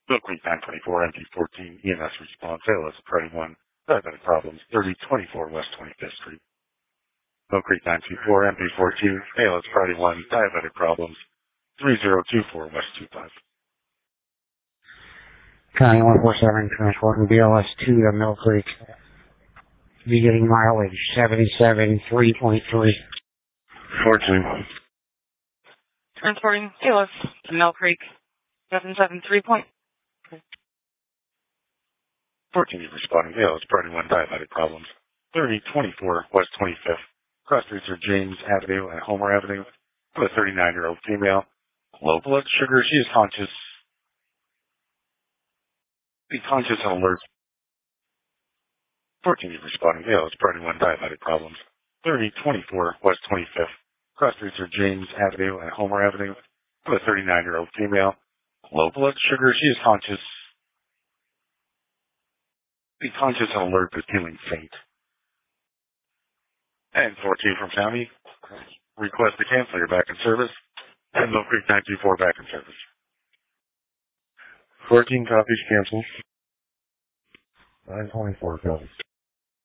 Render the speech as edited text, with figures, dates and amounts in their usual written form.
Mill Creek 924, MP14, EMS response, ALS Priority 1, diabetic problems, 3024 West 25th Street. Mill Creek 924, MP14, ALS Priority 1, diabetic problems, 3024 West 25. County 147 transporting BLS 2 to Mill Creek. Beginning mileage 77.3.3. 14. Transporting BLS to Mill Creek 773. 14 is responding ALS Priority 1, diabetic problems, 3024 West 25th. Cross streets are James Avenue and Homer Avenue. With a 39-year-old female. Low blood sugar. She is conscious. Be conscious and alert. 14 is responding ALS Priority 1, diabetic problems, 3024 West 25th. Cross streets are James Avenue and Homer Avenue. With a 39-year-old female. Low blood sugar. She is conscious. Be conscious and alert but feeling faint. And 14 from County. Request to cancel your back in service. And Mill Creek 924 back in service. 14 copies canceled. 924 copies.